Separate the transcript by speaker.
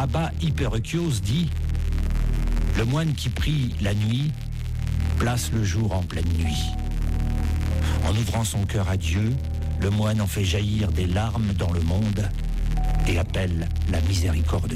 Speaker 1: Abba Hyperechios dit « Le moine qui prie la nuit place le jour en pleine nuit. En ouvrant son cœur à Dieu, le moine en fait jaillir des larmes dans le monde et appelle la miséricorde